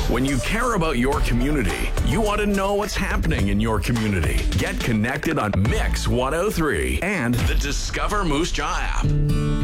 When you care about your community, you want to know what's happening in your community. Get connected on Mix 103 and the Discover Moose Jaw app.